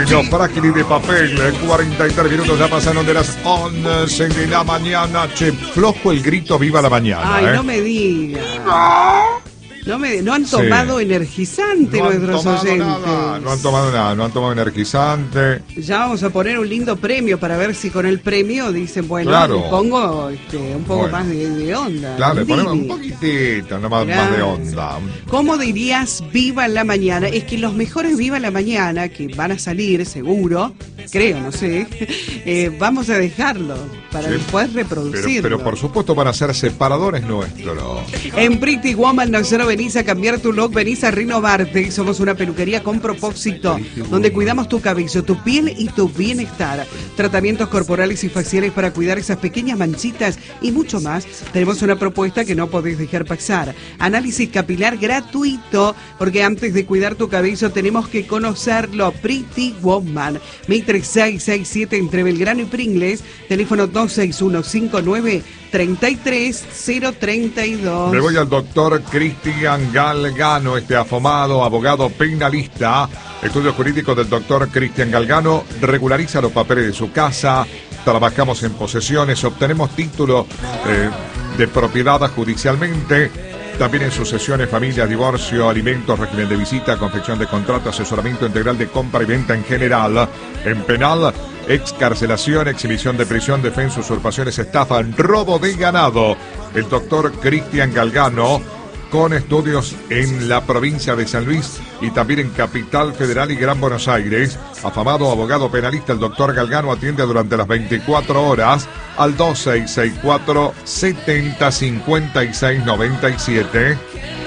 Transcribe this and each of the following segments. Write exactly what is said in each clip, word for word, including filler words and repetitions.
Bueno, frágil y de papel, cuarenta y tres minutos ya pasaron de las once de la mañana. Che, flojo el grito viva la mañana. Ay, ¿eh? no me digas. No, me, no han tomado sí. energizante no nuestros han oyentes. Nada, no han tomado nada, no han tomado energizante. Ya vamos a poner un lindo premio para ver si con el premio dicen, bueno, claro. le pongo este, un poco bueno. más de, de onda. Claro, le ponemos un poquitito nomás más de onda. ¿Cómo dirías viva la mañana? Es que los mejores viva la mañana, que van a salir seguro, creo, no sé, eh, vamos a dejarlo para sí, después reproducirlo. Pero, pero por supuesto van a ser separadores nuestros. En Pretty Woman no solo venís a cambiar tu look, venís a renovarte. Somos una peluquería con propósito, donde cuidamos tu cabello, tu piel y tu bienestar. Tratamientos corporales y faciales para cuidar esas pequeñas manchitas y mucho más. Tenemos una propuesta que no podés dejar pasar. Análisis capilar gratuito, porque antes de cuidar tu cabello tenemos que conocerlo. Pretty Woman, Mitre seis seis siete entre Belgrano y Pringles, teléfono dos seis uno cinco nueve treinta y tres cero treinta y dos. Me voy al doctor Cristian Galgano, este afamado abogado penalista. Estudios jurídicos del doctor Cristian Galgano. Regulariza los papeles de su casa. Trabajamos en posesiones. Obtenemos título eh, de propiedad judicialmente. También en sucesiones, familias, divorcio, alimentos, régimen de visita, confección de contrato, asesoramiento integral de compra y venta en general. En penal, excarcelación, exhibición de prisión, defensa, usurpaciones, estafa, robo de ganado. El doctor Cristian Galgano, con estudios en la provincia de San Luis y también en Capital Federal y Gran Buenos Aires. Afamado abogado penalista, el doctor Galgano atiende durante las veinticuatro horas al dos seis seis cuatro, setenta, cincuenta y seis, noventa y siete.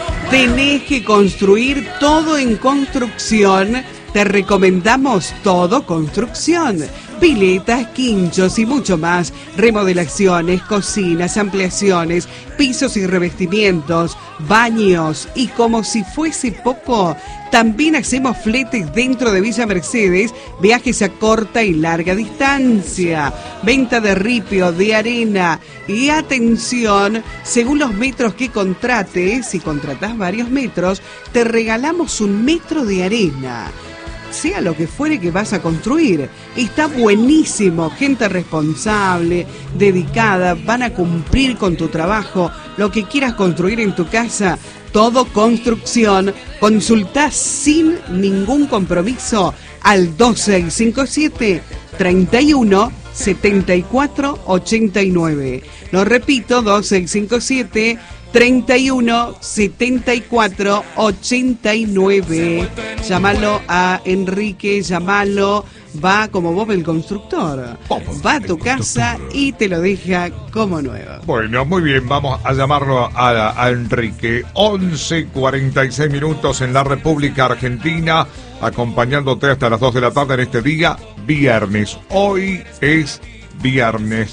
Tenés que construir todo en construcción. Te recomendamos Todo Construcción. Piletas, quinchos y mucho más. Remodelaciones, cocinas, ampliaciones, pisos y revestimientos, baños. Y como si fuese poco, también hacemos fletes dentro de Villa Mercedes, viajes a corta y larga distancia, venta de ripio, de arena. Y atención, según los metros que contrates, si contratás varios metros, te regalamos un metro de arena. Sea lo que fuere que vas a construir. Está buenísimo, gente responsable, dedicada, van a cumplir con tu trabajo, lo que quieras construir en tu casa. Todo Construcción. Consultá sin ningún compromiso al dos seis cinco siete, treinta y uno, setenta y cuatro, ochenta y nueve. Lo repito, dos seis cinco siete, treinta y uno, setenta y cuatro, ochenta y nueve. Llámalo a Enrique, llámalo. Va como Bob el constructor. Va a tu casa y te lo deja como nuevo. Bueno, muy bien, vamos a llamarlo a, a Enrique. once cuarenta y seis minutos en la República Argentina, acompañándote hasta las dos de la tarde en este día, viernes. Hoy es viernes.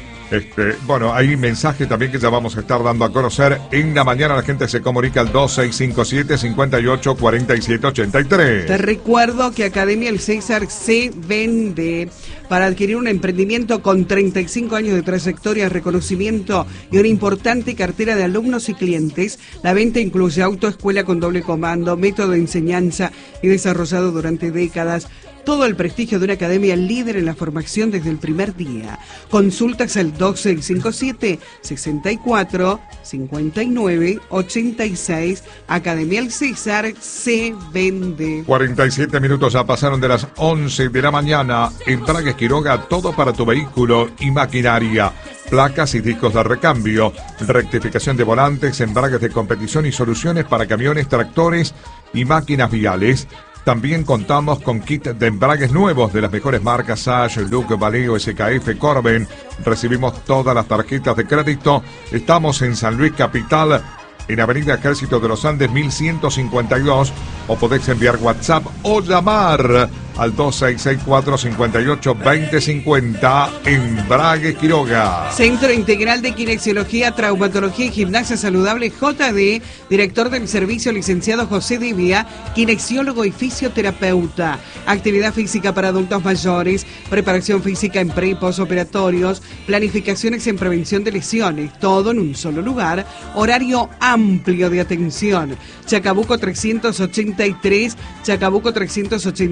Este, bueno, hay mensaje también que ya vamos a estar dando a conocer. En la mañana la gente se comunica al dos seis cinco siete, cincuenta y ocho, cuarenta y siete, ochenta y tres. Te recuerdo que Academia El César se vende. Para adquirir un emprendimiento con treinta y cinco años de trayectoria, reconocimiento y una importante cartera de alumnos y clientes, la venta incluye autoescuela con doble comando, método de enseñanza y desarrollado durante décadas. Todo el prestigio de una academia líder en la formación desde el primer día. Consultas al dos seis cinco siete, sesenta y cuatro, cincuenta y nueve, ochenta y seis. Academia El César se vende. cuarenta y siete minutos ya pasaron de las once de la mañana. Embragues Quiroga, todo para tu vehículo y maquinaria. Placas y discos de recambio, rectificación de volantes, embragues de competición y soluciones para camiones, tractores y máquinas viales. También contamos con kit de embragues nuevos de las mejores marcas Sage, Look, Valeo, S K F, Corben. Recibimos todas las tarjetas de crédito. Estamos en San Luis Capital, en Avenida Ejército de los Andes mil ciento cincuenta y dos, o podés enviar WhatsApp o llamar al dos seis seis cuatro, cincuenta y ocho, veinte cincuenta. Embragues Quiroga. Centro Integral de Kinesiología, Traumatología y Gimnasia Saludable J D, director del servicio licenciado José Divia, kinesiólogo y fisioterapeuta. Actividad física para adultos mayores, preparación física en pre y posoperatorios, planificaciones en prevención de lesiones, todo en un solo lugar, horario amplio de atención. Chacabuco trescientos ochenta y tres, Chacabuco trescientos ochenta y siete,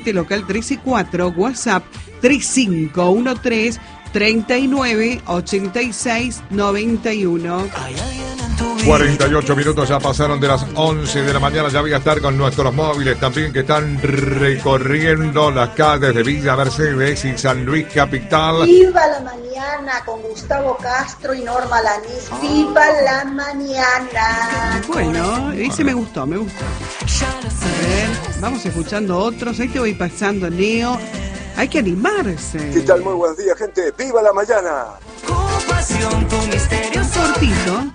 siete, local tres y cuatro, WhatsApp tres cinco uno tres, treinta y nueve, ochenta y seis, noventa y uno. cuarenta y ocho minutos ya pasaron de las once de la mañana. Ya voy a estar con nuestros móviles también que están recorriendo las calles de Villa Mercedes y San Luis Capital. Viva la mañana con Gustavo Castro y Norma Lanís. Viva la mañana. Bueno, ese me gustó, me gustó. A ver, vamos escuchando otros. Ahí te voy pasando, Neo. Hay que animarse. ¿Qué tal? Muy buenos días, gente. ¡Viva la mañana! Cortito.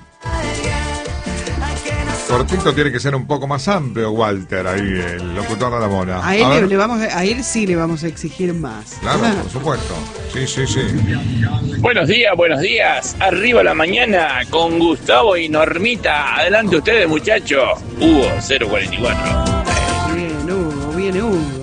Cortito tiene que ser un poco más amplio, Walter, ahí, el locutor de la mona. A él, A le, ver. le vamos, a él sí le vamos a exigir más. Claro, Ah. por supuesto. Sí, sí, sí. Buenos días, buenos días. Arriba la mañana con Gustavo y Normita. Adelante ustedes, muchachos. Hugo cero cuarenta y cuatro. Bien, Hugo, bien, Hugo.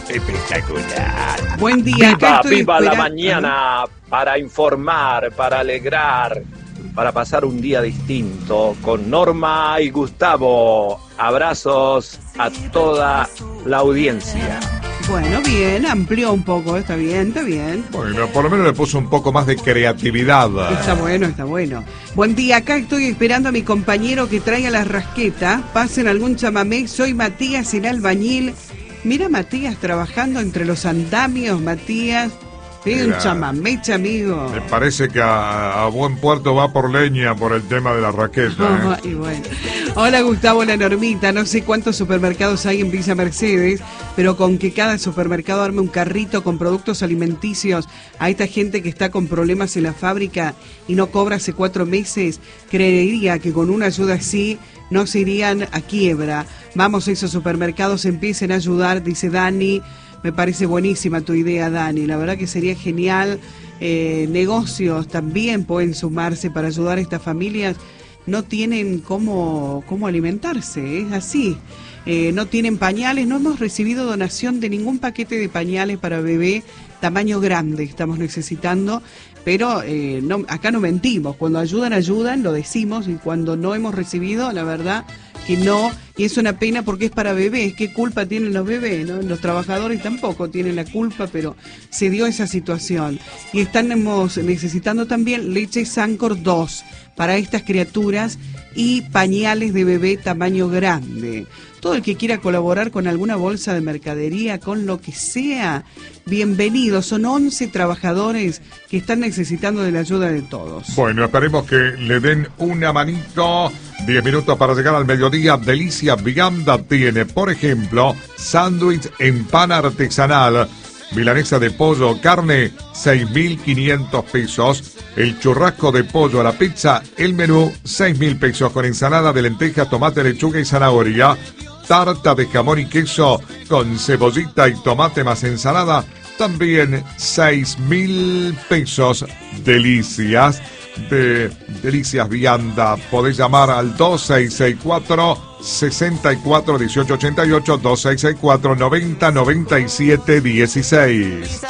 Espectacular. Buen día. acá Viva, estoy viva la esperando- mañana para informar, para alegrar, para pasar un día distinto con Norma y Gustavo. Abrazos a toda la audiencia. Bueno, bien, amplió un poco, está bien, está bien. Bueno, por lo menos le puso un poco más de creatividad. Está bueno, está bueno. Buen día, acá estoy esperando a mi compañero que traiga las rasquetas. Pasen algún chamamé, soy Matías, el albañil. Mira Matías trabajando entre los andamios, Matías. Pide un Mira. chamamecha, amigo. Me parece que a, a buen puerto va por leña por el tema de la raqueta. ¿eh? Y bueno. Hola Gustavo, la Normita. No sé cuántos supermercados hay en Villa Mercedes, pero con que cada supermercado arme un carrito con productos alimenticios a esta gente que está con problemas en la fábrica y no cobra hace cuatro meses, creería que con una ayuda así no se irían a quiebra. Vamos, esos supermercados empiecen a ayudar, dice Dani. Me parece buenísima tu idea, Dani. La verdad que sería genial. Eh, negocios también pueden sumarse para ayudar a estas familias. No tienen cómo, cómo alimentarse, es así. Eh, no tienen pañales. No hemos recibido donación de ningún paquete de pañales para bebé tamaño grande. Estamos necesitando, pero eh, no, acá no mentimos. Cuando ayudan, ayudan, lo decimos. Y cuando no hemos recibido, la verdad que no, y es una pena porque es para bebés. ¿Qué culpa tienen los bebés? ¿No? Los trabajadores tampoco tienen la culpa, pero se dio esa situación. Y estamos necesitando también leche Sancor dos para estas criaturas y pañales de bebé tamaño grande. Todo el que quiera colaborar con alguna bolsa de mercadería, con lo que sea, bienvenido. Son once trabajadores que están necesitando de la ayuda de todos. Bueno, esperemos que le den una manito. Diez minutos para llegar al mediodía. Delicia Vianda tiene, por ejemplo, sándwich en pan artesanal, milanesa de pollo o carne, seis mil quinientos pesos. El churrasco de pollo a la pizza, el menú, seis mil pesos, con ensalada de lentejas, tomate, lechuga y zanahoria. Tarta de jamón y queso con cebollita y tomate más ensalada, también seis mil pesos. Delicias de Delicias Vianda. Podés llamar al dos seis seis cuatro, seis cuatro, uno ocho ocho ocho, dos seis seis cuatro, noventa, noventa y siete, dieciséis.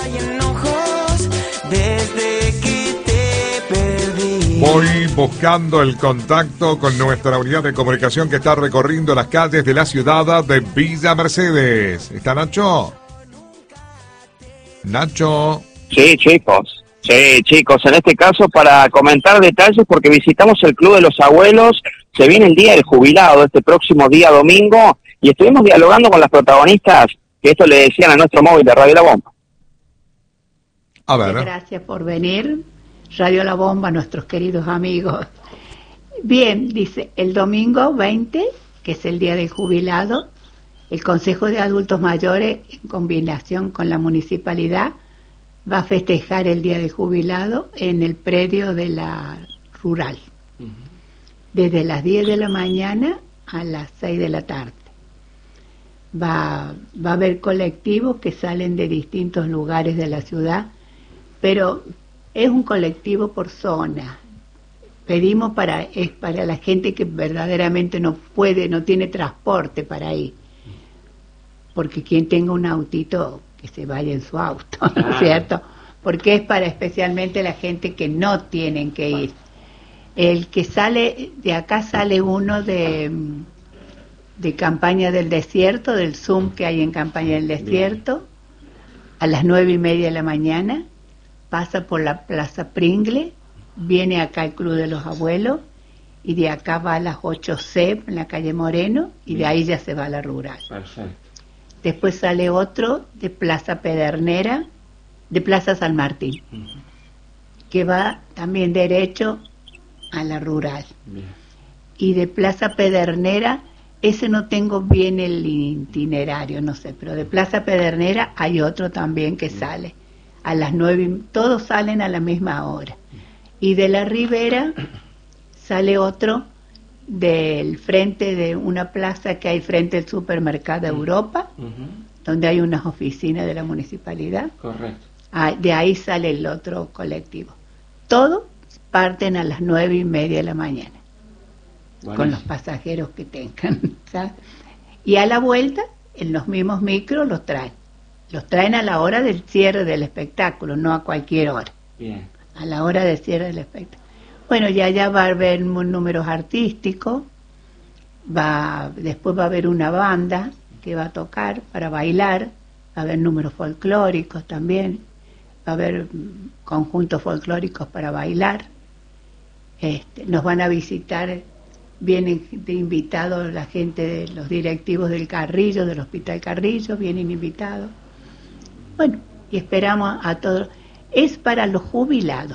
Voy buscando el contacto con nuestra unidad de comunicación que está recorriendo las calles de la ciudad de Villa Mercedes. ¿Está Nacho? Nacho. Sí, chicos. Sí, chicos, en este caso para comentar detalles porque visitamos el Club de los Abuelos, se viene el Día del Jubilado este próximo día domingo y estuvimos dialogando con las protagonistas que esto le decían a nuestro móvil de Radio La Bomba. A ver. Gracias por venir, Radio La Bomba, nuestros queridos amigos. Bien, dice, el domingo veinte, que es el Día del Jubilado, el Consejo de Adultos Mayores, en combinación con la municipalidad, va a festejar el Día del Jubilado en el predio de la rural, desde las diez de la mañana a las seis de la tarde. Va, va a haber colectivos que salen de distintos lugares de la ciudad, pero es un colectivo por zona. Pedimos para, es para la gente que verdaderamente no puede, no tiene transporte para ir, porque quien tenga un autito, que se vaya en su auto, ¿no es cierto? Porque es para especialmente la gente que no tienen que ir. El que sale, de acá sale uno de, de Campaña del Desierto, del Zoom que hay en Campaña del Desierto, a las nueve y media de la mañana, pasa por la Plaza Pringle, viene acá al Club de los Abuelos, y de acá va a las ocho ce en la calle Moreno, y de ahí ya se va a la rural. Perfecto. Después sale otro de Plaza Pedernera, de Plaza San Martín, uh-huh. que va también derecho a la rural. Bien. Y de Plaza Pedernera, ese no tengo bien el itinerario, no sé, pero de Plaza Pedernera hay otro también que sale a las nueve, todos salen a la misma hora. Y de la Ribera sale otro del frente de una plaza que hay frente al supermercado Europa, uh-huh. donde hay unas oficinas de la municipalidad. Correcto. Ah, de ahí sale el otro colectivo. Todos parten a las nueve y media de la mañana. Buenísimo. Con los pasajeros que tengan, ¿sabes? Y a la vuelta, en los mismos micros los traen. Los traen a la hora del cierre del espectáculo, no a cualquier hora. Bien. A la hora del cierre del espectáculo. Bueno, ya ya va a haber números artísticos, va, después va a haber una banda que va a tocar para bailar, va a haber números folclóricos también, va a haber conjuntos folclóricos para bailar. Este, nos van a visitar, vienen de invitados la gente de los directivos del Carrillo, del Hospital Carrillo, vienen invitados. Bueno, y esperamos a todos. Es para los jubilados.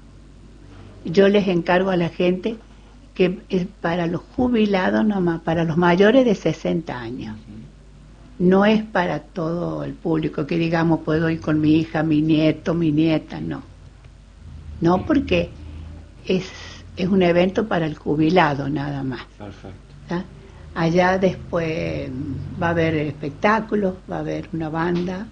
Yo les encargo a la gente que es para los jubilados nomás, para los mayores de sesenta años. No es para todo el público, que digamos puedo ir con mi hija, mi nieto, mi nieta, no. No, porque es, es un evento para el jubilado nada más. Perfecto. ¿Ah? Allá después va a haber espectáculos, va a haber una banda,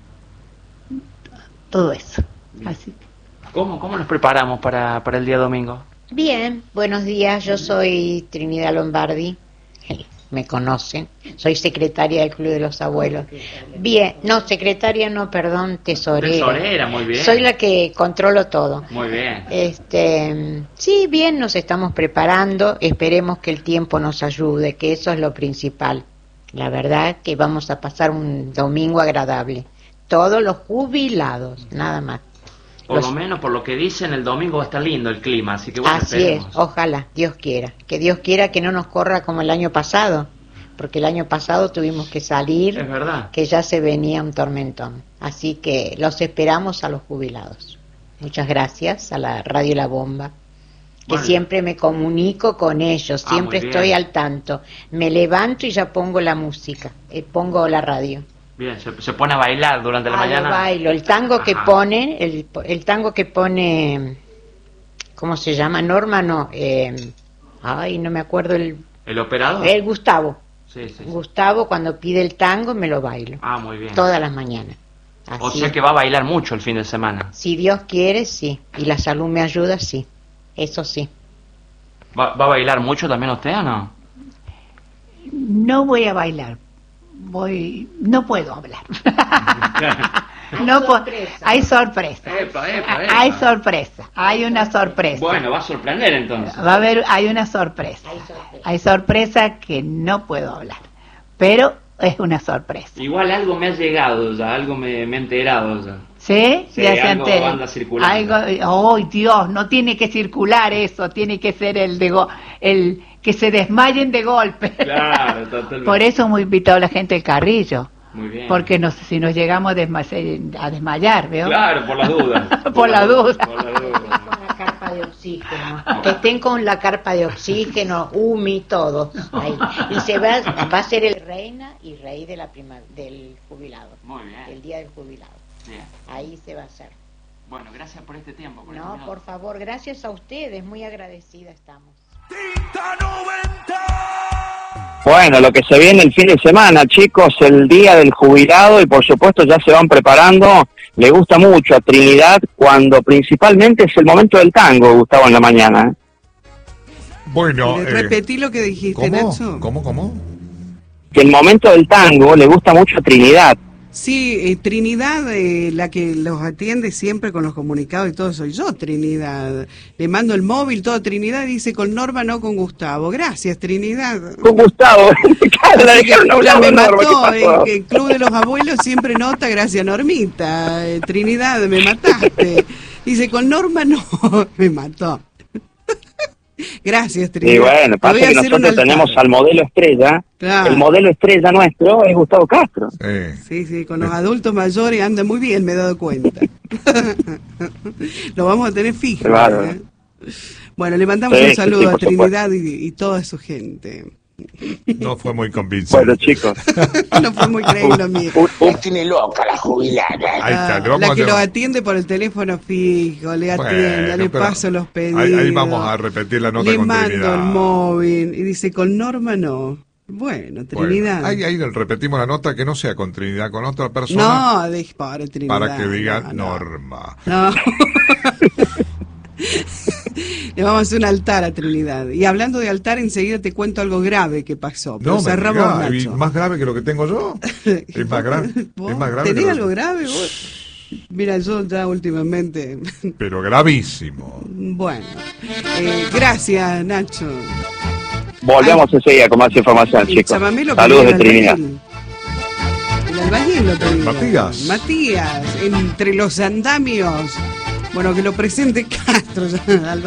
todo eso. Bien. Así que. ¿Cómo, cómo nos preparamos para, para el día domingo? Bien, buenos días, yo soy Trinidad Lombardi, me conocen, soy secretaria del Club de los Abuelos. Bien, no, secretaria no, perdón, tesorera. Tesorera, muy bien. Soy la que controlo todo. Muy bien. Este, sí, bien, nos estamos preparando, esperemos que el tiempo nos ayude, que eso es lo principal. La verdad que vamos a pasar un domingo agradable. Todos los jubilados, nada más. Por los... lo menos, por lo que dicen, el domingo va a estar lindo el clima, así que bueno, así esperemos. es, ojalá, Dios quiera. Que Dios quiera que no nos corra como el año pasado, porque el año pasado tuvimos que salir, es verdad, que ya se venía un tormentón. Así que los esperamos a los jubilados. Muchas gracias a la Radio La Bomba, que bueno, siempre me comunico con ellos, ah, siempre estoy al tanto. Me levanto y ya pongo la música, eh, pongo la radio. Bien, se, se pone a bailar durante la ah, mañana. Bailo, el tango Ajá. que pone, el, el tango que pone, ¿cómo se llama? Norma, no, eh, ay, no me acuerdo el... ¿El operador? El Gustavo. Sí, sí, sí. Gustavo, cuando pide el tango, me lo bailo. Ah, muy bien. Todas las mañanas. Así. O sea que va a bailar mucho el fin de semana. Si Dios quiere, sí. Y la salud me ayuda, sí. Eso sí. ¿Va, va a bailar mucho también usted o no? No voy a bailar. Voy, no puedo hablar. no po hay sorpresa. Epa, epa, epa. Hay sorpresa. Hay una sorpresa. Bueno, va a sorprender entonces. Va a haber, hay una sorpresa. Hay sorpresa. Hay sorpresa que no puedo hablar, pero es una sorpresa. Igual algo me ha llegado ya, algo me, me he enterado ya. ¿Sí? Sí, ya se algo entera. anda circulando. Algo, oh Dios, no tiene que circular eso, tiene que ser el de go el que se desmayen de golpe. Claro, totalmente. Por eso hemos invitado a la gente del Carrillo. Muy bien. Porque nos, si nos llegamos a, desma a desmayar, ¿veo? Claro, por la duda. por, por la, la duda. Por la duda. Con la carpa de oxígeno. Que estén con la carpa de oxígeno, Umi, todo. Ahí. Y se va, va a ser el reina y rey de la prima, del jubilado. Muy bien. El día del jubilado. Bien. Ahí se va a hacer. Bueno, gracias por este tiempo. Por no, por favor, gracias a ustedes, muy agradecida estamos. Bueno, lo que se viene el fin de semana, chicos, el día del jubilado, y por supuesto ya se van preparando. Le gusta mucho a Trinidad cuando principalmente es el momento del tango, Gustavo, en la mañana. Bueno, eh, repetí lo que dijiste, ¿cómo? Nacho. ¿Cómo, cómo? Que el momento del tango le gusta mucho a Trinidad. Sí, eh, Trinidad, eh, la que los atiende siempre con los comunicados y todo, soy yo, Trinidad. Le mando el móvil, todo Trinidad, dice con Norma, no con Gustavo. Gracias, Trinidad. Con Gustavo. Claro, la dejaron Ya hablar me de Norma, mató, ¿qué pasó? eh, que el Club de los Abuelos siempre nota, gracias Normita. Eh, Trinidad, me mataste. Dice, con Norma no, me mató. Gracias, Trinidad. Y bueno, Te pasa voy a que hacer un nosotros altar. tenemos al modelo estrella. Claro. El modelo estrella nuestro es Gustavo Castro. Sí. Sí, sí, con los adultos mayores anda muy bien, me he dado cuenta. Lo vamos a tener fijo. Claro. ¿eh? Bueno, le mandamos Sí, un sí, saludo sí, a por Trinidad y, y toda su gente. No fue muy convincente. Bueno, chicos. No fue muy creíble lo mío. Me tiene loca la jubilada. Ahí está, Ah, le vamos la a que lo llamar. atiende por el teléfono fijo, le atiende, Bueno, le pero paso los pedidos. Ahí, ahí vamos a repetir la nota le con mando Trinidad. el móvil y dice, con Norma no. Bueno, Trinidad. Bueno, ahí, ahí repetimos la nota, que no sea con Trinidad, con otra persona. No, de, para Trinidad. Para que digan no, no. Norma. No. Le vamos a hacer un altar a Trinidad. Y hablando de altar, enseguida te cuento algo grave que pasó. Pero No, me cerramos, diga, ¿y Nacho. más grave que lo que tengo yo? Es más grave. ¿Vos Es más grave. ¿Tenés que lo- algo grave vos? Mira, yo ya últimamente... Pero gravísimo. Bueno, eh, gracias, Nacho. Volvemos enseguida con más información, El chicos. chamamé lo Saludos pedí de el Trinidad. albañil. El albañil lo pedí. Matías. Matías, entre los andamios. Bueno, que lo presente Castro.